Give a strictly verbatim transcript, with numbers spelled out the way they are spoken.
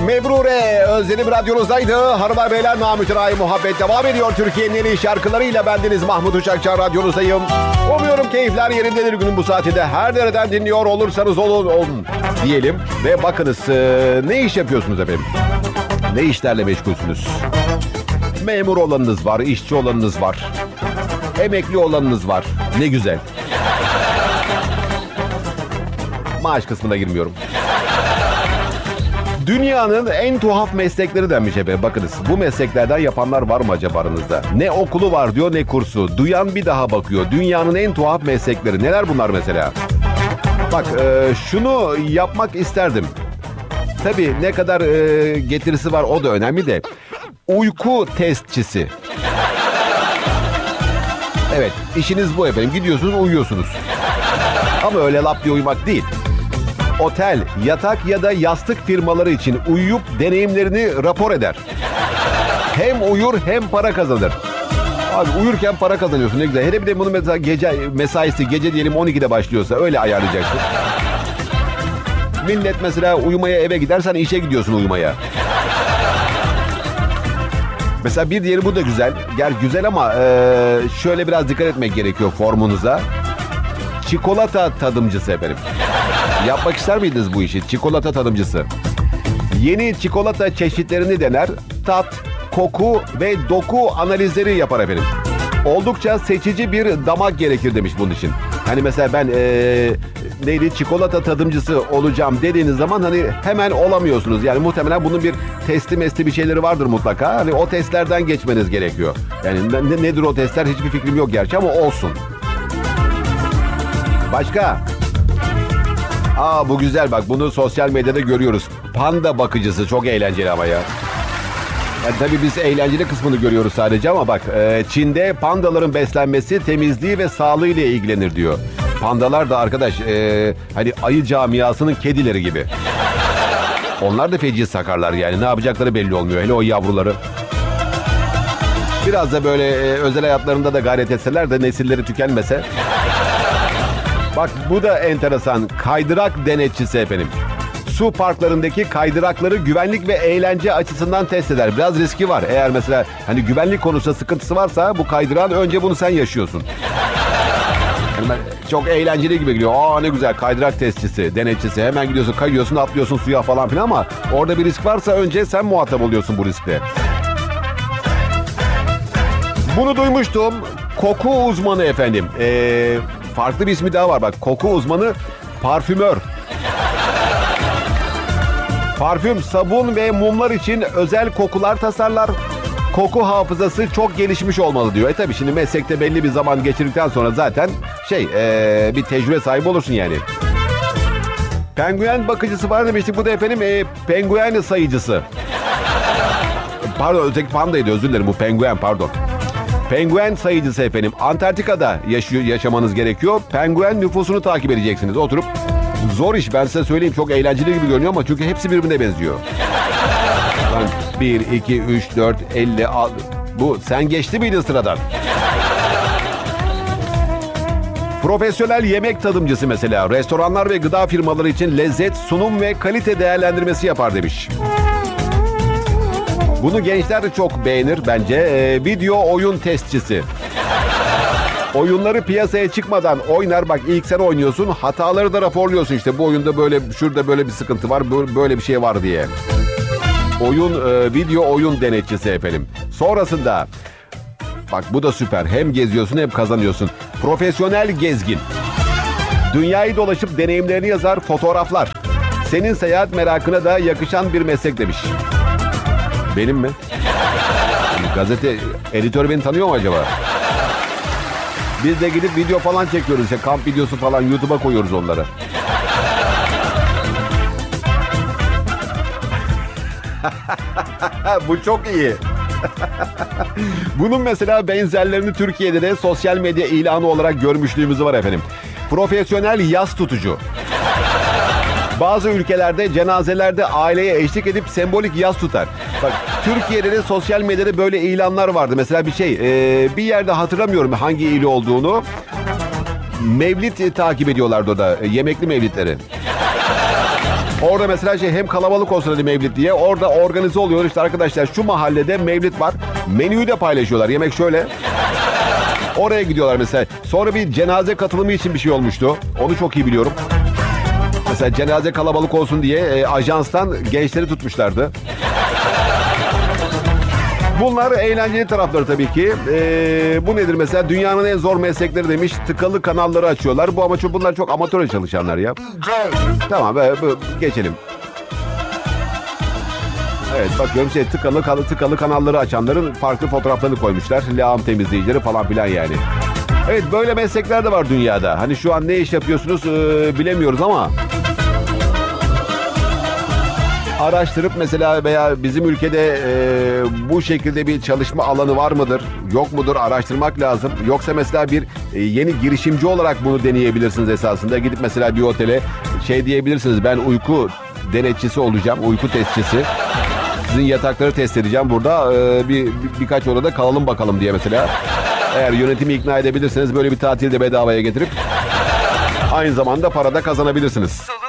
Mebrure Özledim radyonuzdaydı. Hanımlar beyler, namütenayi muhabbet devam ediyor. Türkiye'nin en iyi şarkılarıyla bendeniz Mahmut Uçakçı radyonuzdayım. Umuyorum keyifler yerindedir günün bu saatinde. Her nereden dinliyor olursanız olun, olun diyelim. Ve bakınız e, ne iş yapıyorsunuz efendim? Ne işlerle meşgulsünüz? Memur olanınız var, işçi olanınız var. Emekli olanınız var. Ne güzel. Maaş kısmına girmiyorum. Dünyanın en tuhaf meslekleri denmiş efendim. Bakınız, bu mesleklerden yapanlar var mı acaba aranızda? Ne okulu var diyor, ne kursu. Duyan bir daha bakıyor. Dünyanın en tuhaf meslekleri. Neler bunlar mesela? Bak e, şunu yapmak isterdim. Tabii ne kadar e, getirisi var o da önemli de. Uyku testçisi. Evet, işiniz bu efendim. Gidiyorsunuz, uyuyorsunuz. Ama öyle lap diye uyumak değil. Otel, yatak ya da yastık firmaları için uyuyup deneyimlerini rapor eder. Hem uyur hem para kazanır. Abi uyurken para kazanıyorsun, ne güzel. Hele bir de bunu mesela gece mesaisi, gece diyelim on ikide başlıyorsa öyle ayarlayacaksın. Millet mesela uyumaya eve gidersen işe gidiyorsun uyumaya. Mesela bir diğeri bu da güzel. Gel güzel ama e, şöyle biraz dikkat etmek gerekiyor formunuza. Çikolata tadımcısı efendim. Yapmak ister miydiniz bu işi? Çikolata tadımcısı. Yeni çikolata çeşitlerini dener, tat, koku ve doku analizleri yapar efendim. Oldukça seçici bir damak gerekir demiş bunun için. Hani mesela ben ee, neydi çikolata tadımcısı olacağım dediğiniz zaman hani hemen olamıyorsunuz. Yani muhtemelen bunun bir testi mesti bir şeyleri vardır mutlaka. Hani o testlerden geçmeniz gerekiyor. Yani ne, nedir o testler hiçbir fikrim yok gerçi ama olsun. Başka? Aa bu güzel bak, bunu sosyal medyada görüyoruz. Panda bakıcısı, çok eğlenceli ama ya. Yani tabii biz eğlenceli kısmını görüyoruz sadece ama bak e, Çin'de pandaların beslenmesi, temizliği ve sağlığı ile ilgilenir diyor. Pandalar da arkadaş e, hani ayı camiasının kedileri gibi. Onlar da feci sakarlar yani, ne yapacakları belli olmuyor hele o yavruları. Biraz da böyle e, özel hayatlarında da gayret etseler de nesilleri tükenmese. Bak bu da enteresan. Kaydırak denetçisi efendim. Su parklarındaki kaydırakları güvenlik ve eğlence açısından test eder. Biraz riski var. Eğer mesela hani güvenlik konusunda sıkıntısı varsa bu kaydırağın önce bunu sen yaşıyorsun. Yani çok eğlenceli gibi geliyor. Aa ne güzel, kaydırak testçisi, denetçisi. Hemen gidiyorsun, kayıyorsun, atlıyorsun suya falan filan ama orada bir risk varsa önce sen muhatap oluyorsun bu riskle. Bunu duymuştum. Koku uzmanı efendim. Eee... Farklı bir ismi daha var bak. Koku uzmanı parfümör. Parfüm, sabun ve mumlar için özel kokular tasarlar. Koku hafızası çok gelişmiş olmalı diyor. E tabii şimdi meslekte belli bir zaman geçirdikten sonra zaten şey ee, bir tecrübe sahibi olursun yani. Penguen bakıcısı var demiştik. Bu da efendim ee, penguen sayıcısı. Pardon öteki pandaydı, özür dilerim, bu penguen pardon. Penguen sayıcısı efendim. Antarktika'da yaşıyor, yaşamanız gerekiyor. Penguen nüfusunu takip edeceksiniz. Oturup zor iş, ben size söyleyeyim, çok eğlenceli gibi görünüyor ama çünkü hepsi birbirine benziyor. bir, iki, üç, dört, elli, altı. Bu sen geçti miydin sıradan? Profesyonel yemek tadımcısı mesela. Restoranlar ve gıda firmaları için lezzet, sunum ve kalite değerlendirmesi yapar demiş. Bunu gençler de çok beğenir bence. Ee, video oyun testçisi. Oyunları piyasaya çıkmadan oynar. Bak ilk sen oynuyorsun. Hataları da raporluyorsun işte. Bu oyunda böyle, şurada böyle bir sıkıntı var. Böyle bir şey var diye. Oyun, e, video oyun denetçisi efendim. Sonrasında bak bu da süper. Hem geziyorsun hem kazanıyorsun. Profesyonel gezgin. Dünyayı dolaşıp deneyimlerini yazar, fotoğraflar. Senin seyahat merakına da yakışan bir meslek demiş. Benim mi? Gazete editörü beni tanıyor mu acaba? Biz de gidip video falan çekiyoruz. İşte kamp videosu falan YouTube'a koyuyoruz onları. Bu çok iyi. Bunun mesela benzerlerini Türkiye'de de sosyal medya ilanı olarak görmüşlüğümüz var efendim. Profesyonel yas tutucu. Bazı ülkelerde cenazelerde aileye eşlik edip sembolik yas tutar. Bak Türkiye'de de sosyal medyada böyle ilanlar vardı. Mesela bir şey e, bir yerde hatırlamıyorum hangi ili olduğunu. Mevlid takip ediyorlardı o da. Yemekli mevlidleri. Orada mesela şey hem kalabalık olsun hadi Mevlid diye. Orada organize oluyor işte arkadaşlar şu mahallede Mevlid var. Menüyü de paylaşıyorlar. Yemek şöyle. Oraya gidiyorlar mesela. Sonra bir cenaze katılımı için bir şey olmuştu. Onu çok iyi biliyorum. Mesela cenaze kalabalık olsun diye e, ajanstan gençleri tutmuşlardı. Bunlar eğlenceli tarafları tabii ki. Ee, bu nedir mesela? Dünyanın en zor meslekleri demiş. Tıkalı kanalları açıyorlar. Bu ama çok, bunlar çok amatör çalışanlar ya. Tamam be, be, geçelim. Evet bakıyorum şey tıkalı tıkalı kanalları açanların farklı fotoğraflarını koymuşlar. Lağım temizleyicileri falan filan yani. Evet böyle meslekler de var dünyada. Hani şu an ne iş yapıyorsunuz ee, bilemiyoruz ama... Araştırıp mesela veya bizim ülkede e, bu şekilde bir çalışma alanı var mıdır, yok mudur araştırmak lazım. Yoksa mesela bir e, yeni girişimci olarak bunu deneyebilirsiniz esasında. Gidip mesela bir otele şey diyebilirsiniz, ben uyku denetçisi olacağım, uyku testçisi. Sizin yatakları test edeceğim burada e, bir, bir birkaç odada kalalım bakalım diye mesela. Eğer yönetimi ikna edebilirseniz böyle bir tatilde bedavaya getirip aynı zamanda para da kazanabilirsiniz.